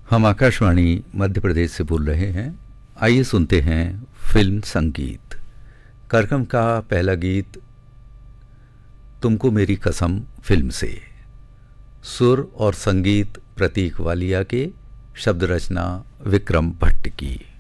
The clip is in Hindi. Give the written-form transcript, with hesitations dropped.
हम आकाशवाणी मध्य प्रदेश से बोल रहे हैं। आइए सुनते हैं फिल्म संगीत। कार्यक्रम का पहला गीत तुमको मेरी कसम फिल्म से। सुर और संगीत प्रतीक वालिया के, शब्द रचना विक्रम भट्ट की।